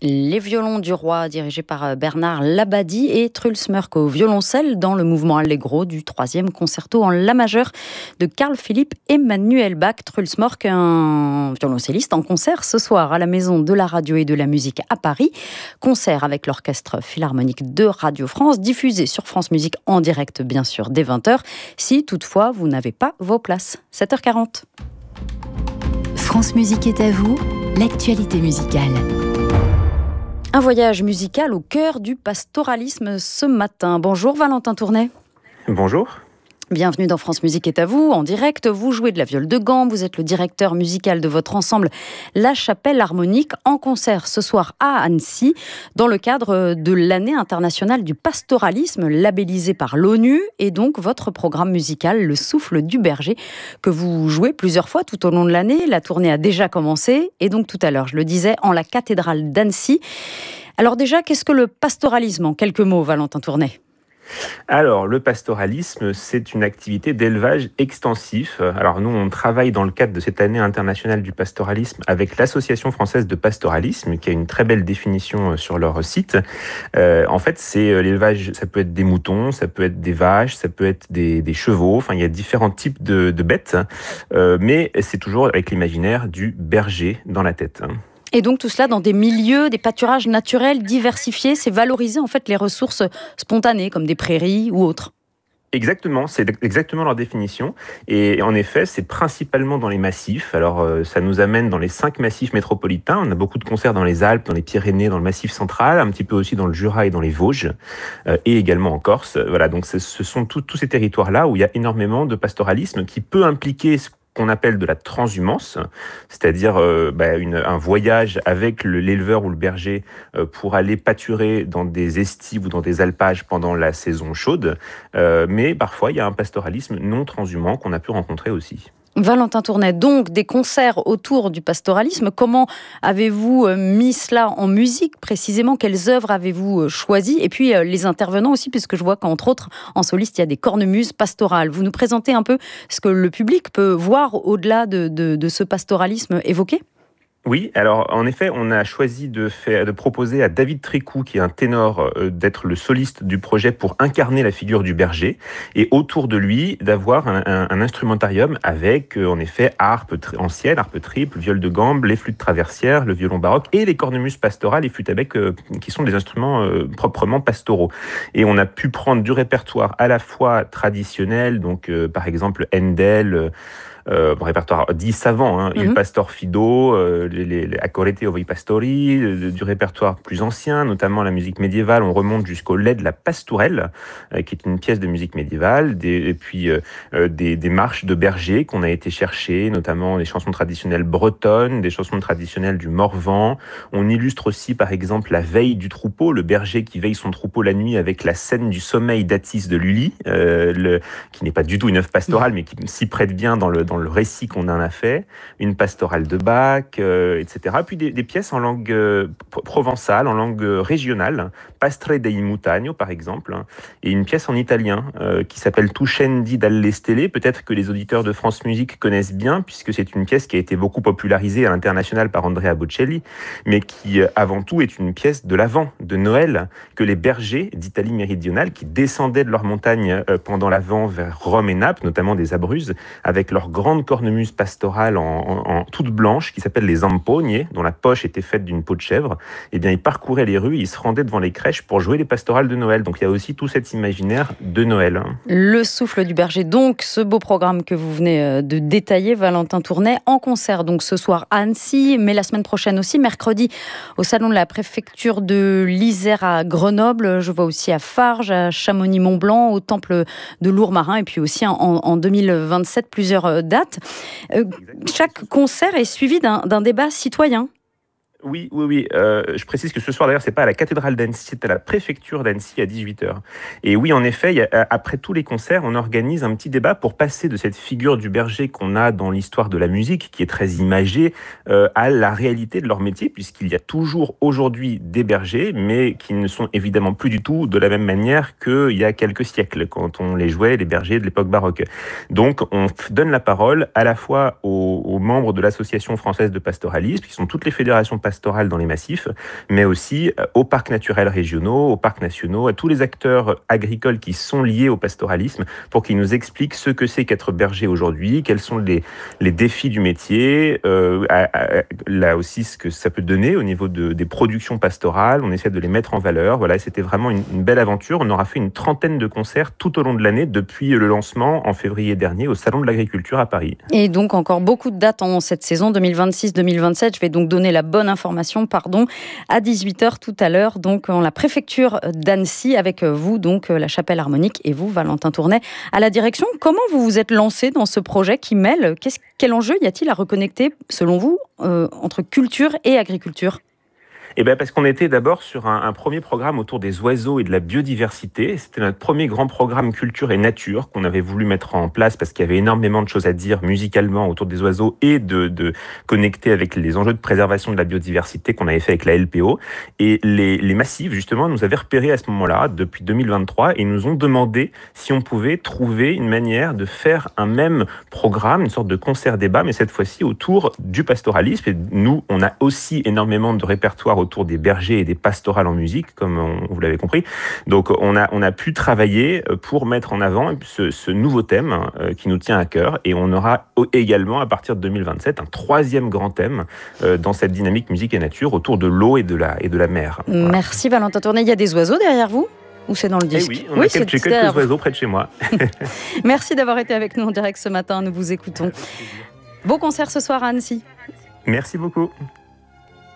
Les violons du roi, dirigés par Bernard Labadie, et Truls Mørk au violoncelle dans le mouvement Allegro du 3e concerto en la majeure de Carl Philipp Emanuel Bach. Truls Mørk, un violoncelliste en concert ce soir à la Maison de la Radio et de la Musique à Paris. Concert avec l'Orchestre Philharmonique de Radio France, diffusé sur France Musique en direct bien sûr dès 20h, si toutefois vous n'avez pas vos places. 7h40. France Musique est à vous, l'actualité musicale. Un voyage musical au cœur du pastoralisme ce matin. Bonjour Valentin Tournet. Bonjour. Bienvenue dans France Musique est à vous, en direct. Vous jouez de la viole de gambe, vous êtes le directeur musical de votre ensemble La Chapelle Harmonique, en concert ce soir à Annecy, dans le cadre de l'année internationale du pastoralisme, labellisée par l'ONU, et donc votre programme musical, Le Souffle du Berger, que vous jouez plusieurs fois tout au long de l'année. La tournée a déjà commencé, et donc tout à l'heure, je le disais, en la cathédrale d'Annecy. Alors déjà, qu'est-ce que le pastoralisme, en quelques mots, Valentin Tournet ? Alors, le pastoralisme, c'est une activité d'élevage extensif. Alors, nous, on travaille dans le cadre de cette année internationale du pastoralisme avec l'Association française de pastoralisme, qui a une très belle définition sur leur site. En fait, c'est l'élevage, ça peut être des moutons, ça peut être des vaches, ça peut être des chevaux. Enfin, il y a différents types de bêtes, mais c'est toujours avec l'imaginaire du berger dans la tête. Et donc tout cela dans des milieux, des pâturages naturels diversifiés, c'est valoriser en fait les ressources spontanées comme des prairies ou autres. Exactement, c'est exactement leur définition. Et en effet, c'est principalement dans les massifs. Alors, ça nous amène dans les 5 massifs métropolitains. On a beaucoup de concerts dans les Alpes, dans les Pyrénées, dans le Massif central, un petit peu aussi dans le Jura et dans les Vosges, et également en Corse. Voilà, donc ce sont tous ces territoires-là où il y a énormément de pastoralisme qui peut impliquer ce qu'on appelle de la transhumance, c'est-à-dire un voyage avec l'éleveur ou le berger pour aller pâturer dans des estives ou dans des alpages pendant la saison chaude, mais parfois il y a un pastoralisme non transhumant qu'on a pu rencontrer aussi. Valentin Tournet, donc des concerts autour du pastoralisme. Comment avez-vous mis cela en musique précisément? Quelles œuvres avez-vous choisies? Et puis les intervenants aussi, puisque je vois qu'entre autres, en soliste, il y a des cornemuses pastorales. Vous nous présentez un peu ce que le public peut voir au-delà de ce pastoralisme évoqué? Oui, alors en effet, on a choisi de proposer à David Tricou, qui est un ténor, d'être le soliste du projet pour incarner la figure du berger, et autour de lui d'avoir un instrumentarium avec en effet harpe ancienne, harpe triple, viole de gambe, les flûtes traversières, le violon baroque et les cornemuses pastorales et flûtes à bec, qui sont des instruments proprement pastoraux. Et on a pu prendre du répertoire à la fois traditionnel, donc par exemple Handel, répertoire dit savant, Il Pastor Fido, les Accorete Ovoi Pastori, du répertoire plus ancien, notamment la musique médiévale. On remonte jusqu'au Lait de la Pastourelle, qui est une pièce de musique médiévale, et puis des marches de berger qu'on a été chercher, notamment des chansons traditionnelles bretonnes, des chansons traditionnelles du Morvan. On illustre aussi, par exemple, la veille du troupeau, le berger qui veille son troupeau la nuit avec la scène du sommeil d'Atis de Lully, qui n'est pas du tout une œuvre pastorale, mais qui s'y prête bien dans le récit qu'on en a fait, une pastorale de Bach, etc. Puis des pièces en langue provençale, en langue régionale, Pastre dei Mutagno par exemple, et une pièce en italien qui s'appelle Tu scendi dalle stelle, peut-être que les auditeurs de France Musique connaissent bien, puisque c'est une pièce qui a été beaucoup popularisée à l'international par Andrea Bocelli, mais qui avant tout est une pièce de l'Avent, de Noël, que les bergers d'Italie méridionale, qui descendaient de leurs montagnes pendant l'Avent vers Rome et Naples, notamment des Abruzzes, avec leurs grande cornemuse pastorale en toute blanche qui s'appelle les zampogne, dont la poche était faite d'une peau de chèvre, et bien ils parcouraient les rues, ils se rendaient devant les crèches pour jouer les pastorales de Noël. Donc il y a aussi tout cet imaginaire de Noël. Le Souffle du Berger, donc ce beau programme que vous venez de détailler, Valentin Tournet, en concert donc ce soir à Annecy, mais la semaine prochaine aussi, mercredi au salon de la préfecture de l'Isère à Grenoble. Je vois aussi à Farges, à Chamonix-Mont-Blanc, au temple de Lourmarin, et puis aussi en 2027 plusieurs dates. Chaque concert est suivi d'un débat citoyen. Oui. Je précise que ce soir, d'ailleurs, c'est pas à la cathédrale d'Annecy, c'est à la préfecture d'Annecy à 18h. Et oui, en effet, après tous les concerts, on organise un petit débat pour passer de cette figure du berger qu'on a dans l'histoire de la musique, qui est très imagée, à la réalité de leur métier, puisqu'il y a toujours aujourd'hui des bergers, mais qui ne sont évidemment plus du tout de la même manière qu'il y a quelques siècles, quand on les jouait, les bergers de l'époque baroque. Donc, on donne la parole à la fois aux membres de l'Association française de pastoralisme, qui sont toutes les fédérations pastorales pastorale dans les massifs, mais aussi aux parcs naturels régionaux, aux parcs nationaux, à tous les acteurs agricoles qui sont liés au pastoralisme pour qu'ils nous expliquent ce que c'est qu'être berger aujourd'hui, quels sont les défis du métier, là aussi ce que ça peut donner au niveau des productions pastorales. On essaie de les mettre en valeur. Voilà, c'était vraiment une belle aventure. On aura fait une 30aine de concerts tout au long de l'année depuis le lancement en février dernier au Salon de l'Agriculture à Paris. Et donc encore beaucoup de dates en cette saison 2026-2027. Je vais donc donner la bonne information, à 18h tout à l'heure, donc en la préfecture d'Annecy, avec vous, donc la Chapelle Harmonique, et vous, Valentin Tournet, à la direction. Comment vous vous êtes lancé dans ce projet qui mêle, quel enjeu y a-t-il à reconnecter, selon vous, entre culture et agriculture ? Eh bien, parce qu'on était d'abord sur un premier programme autour des oiseaux et de la biodiversité. C'était notre premier grand programme culture et nature qu'on avait voulu mettre en place parce qu'il y avait énormément de choses à dire musicalement autour des oiseaux et de connecter avec les enjeux de préservation de la biodiversité qu'on avait fait avec la LPO. Et les massifs, justement, nous avaient repérés à ce moment-là, depuis 2023, et nous ont demandé si on pouvait trouver une manière de faire un même programme, une sorte de concert-débat, mais cette fois-ci autour du pastoralisme. Et nous, on a aussi énormément de répertoire autour des bergers et des pastorales en musique, comme vous l'avez compris. Donc on a pu travailler pour mettre en avant ce nouveau thème qui nous tient à cœur, et on aura également à partir de 2027 un troisième grand thème dans cette dynamique musique et nature autour de l'eau et de la mer. Voilà. Merci Valentin Tournet. Il y a des oiseaux derrière vous ou c'est dans le disque? Oui, on a quelques oiseaux près de chez moi. Merci d'avoir été avec nous en direct ce matin, nous vous écoutons. Beau concert ce soir à Annecy. Merci beaucoup.